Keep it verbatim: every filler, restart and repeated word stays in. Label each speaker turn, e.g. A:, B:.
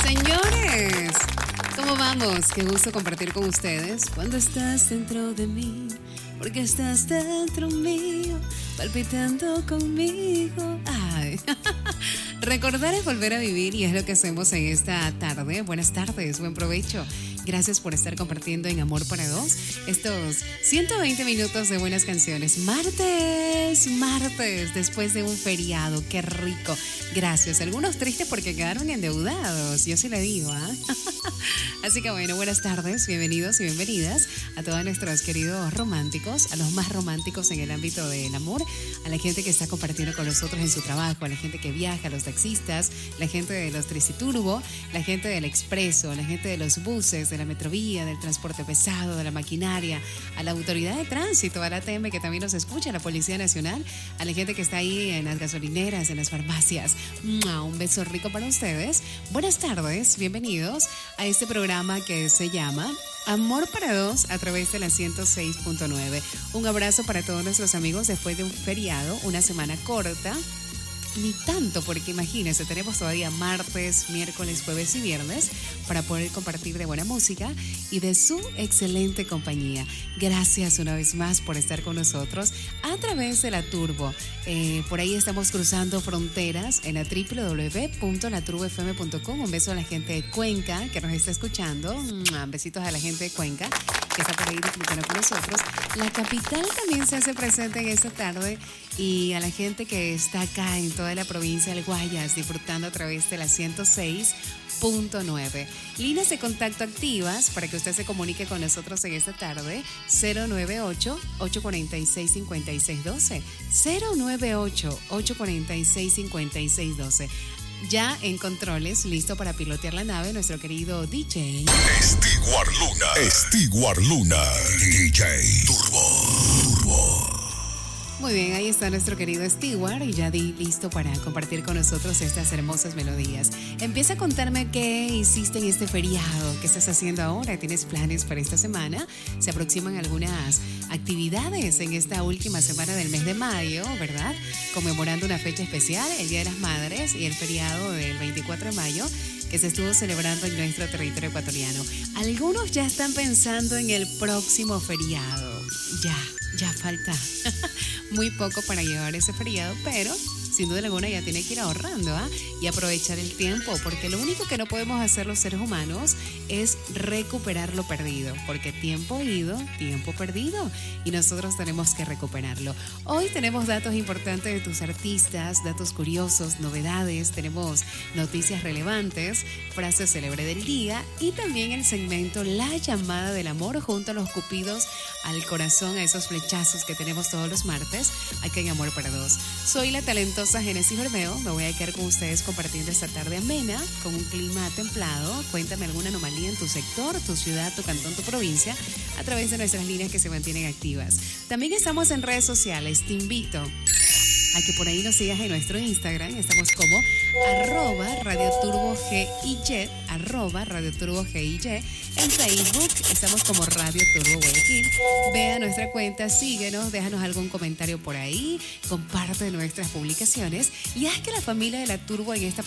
A: Señores, ¿cómo vamos? Qué gusto compartir con ustedes. Cuando estás dentro de mí, porque estás dentro mío, palpitando conmigo. Ay. Recordar es volver a vivir y es lo que hacemos en esta tarde. Buenas tardes, buen provecho. Gracias por estar compartiendo en Amor para Dos estos ciento veinte minutos de buenas canciones. Martes, martes, después de un feriado. Qué rico. Gracias. Algunos tristes porque quedaron endeudados. Yo sí le digo, ¿ah? ¿eh? Así que bueno, buenas tardes, bienvenidos y bienvenidas a todos nuestros queridos románticos, a los más románticos en el ámbito del amor, a la gente que está compartiendo con nosotros en su trabajo, a la gente que viaja, a los taxistas, la gente de los Triciturbo, la gente del expreso, la gente de los buses, de la metrovía, del transporte pesado, de la maquinaria, a la autoridad de tránsito, a la A T M que también nos escucha, a la Policía Nacional, a la gente que está ahí en las gasolineras, en las farmacias. Un beso rico para ustedes. Buenas tardes, bienvenidos a este programa que se llama Amor para Dos a través de la ciento seis punto nueve. Un abrazo para todos nuestros amigos después de un feriado, una semana corta. Ni tanto, porque imagínense, tenemos todavía martes, miércoles, jueves y viernes para poder compartir de buena música y de su excelente compañía. Gracias una vez más por estar con nosotros a través de la Turbo. Eh, por ahí estamos cruzando fronteras en la doble u doble u doble u punto la turbo f m punto com. Un beso a la gente de Cuenca que nos está escuchando. Besitos a la gente de Cuenca que está por ahí disfrutando con nosotros. La capital también se hace presente en esta tarde y a la gente que está acá en toda la provincia del Guayas disfrutando a través de la ciento seis punto nueve. Líneas de contacto activas para que usted se comunique con nosotros en esta tarde. cero nueve ocho, ocho cuatro seis, cinco seis uno dos. cero nueve ocho, ocho cuatro seis, cinco seis uno dos. Ya en controles, listo para pilotear la nave, nuestro querido D J
B: Stewart Luna. Stewart Luna. D J Turbo. Turbo.
A: Muy bien, ahí está nuestro querido Stewart y ya di listo para compartir con nosotros estas hermosas melodías. Empieza a contarme qué hiciste en este feriado, qué estás haciendo ahora, tienes planes para esta semana, se aproximan algunas actividades en esta última semana del mes de mayo, ¿verdad? Conmemorando una fecha especial, el Día de las Madres y el feriado del veinticuatro de mayo que se estuvo celebrando en nuestro territorio ecuatoriano. Algunos ya están pensando en el próximo feriado, ya. Ya falta muy poco para llevar ese feriado, pero sin duda alguna ya tiene que ir ahorrando ¿eh? y aprovechar el tiempo, porque lo único que no podemos hacer los seres humanos es recuperar lo perdido, porque tiempo ido, tiempo perdido, y nosotros tenemos que recuperarlo. Hoy tenemos datos importantes de tus artistas, datos curiosos, novedades, tenemos noticias relevantes, frase célebre del día y también el segmento La Llamada del Amor junto a los cupidos al corazón, a esos flechazos que tenemos todos los martes aquí en Amor para Dos. Soy la talentosa Génesis Bermeo, me voy a quedar con ustedes compartiendo esta tarde amena con un clima templado. Cuéntame alguna anomalía en tu sector, tu ciudad, tu cantón, tu provincia a través de nuestras líneas que se mantienen activas. También estamos en redes sociales, te invito a que por ahí nos sigas en nuestro Instagram. Estamos como arroba Radio Turbo G I Y, arroba Radio Turbo G I Y. En Facebook estamos como Radio Turbo Guayaquil. Ve a nuestra cuenta, síguenos, déjanos algún comentario por ahí, comparte nuestras publicaciones y haz que la familia de la Turbo en esta